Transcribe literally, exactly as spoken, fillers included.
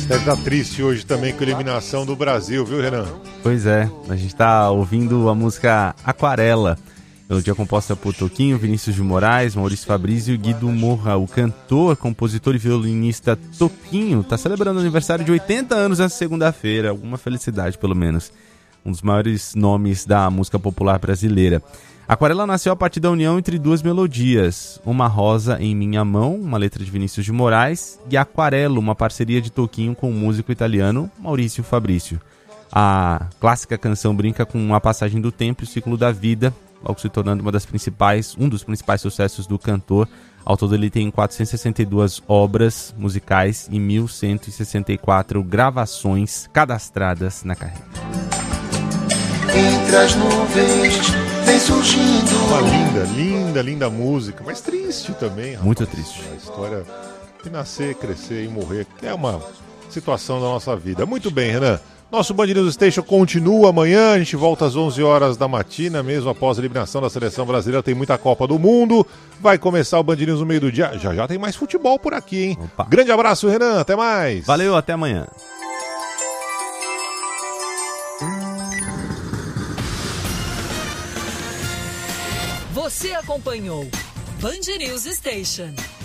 Deve estar triste hoje também com a eliminação do Brasil, viu, Renan? Pois é, a gente está ouvindo a música Aquarela, melodia composta por Toquinho, Vinícius de Moraes, Maurício Fabrício e Guido Morra. O cantor, compositor e violinista Toquinho está celebrando o aniversário de oitenta anos essa segunda-feira, alguma felicidade pelo menos. Um dos maiores nomes da música popular brasileira. Aquarela nasceu a partir da união entre duas melodias, Uma Rosa em Minha Mão, uma letra de Vinícius de Moraes, e Aquarelo, uma parceria de Toquinho com o músico italiano Maurício Fabrício. A clássica canção brinca com a passagem do tempo e o ciclo da vida, logo se tornando uma das principais, um dos principais sucessos do cantor. Ao todo ele tem quatrocentas e sessenta e duas obras musicais e mil cento e sessenta e quatro gravações cadastradas na carreira. Entre as nuvens vem surgindo. Uma linda, linda, linda música, mas triste também, rapaz. Muito triste. A história de nascer, crescer e morrer é uma situação da nossa vida. Muito bem, Renan. Nosso Band News Station continua amanhã. A gente volta às onze horas da matina, mesmo após a eliminação da seleção brasileira. Tem muita Copa do Mundo. Vai começar o Band News no meio do dia. Já já tem mais futebol por aqui, hein? Opa. Grande abraço, Renan. Até mais. Valeu, até amanhã. Você acompanhou Band News Station.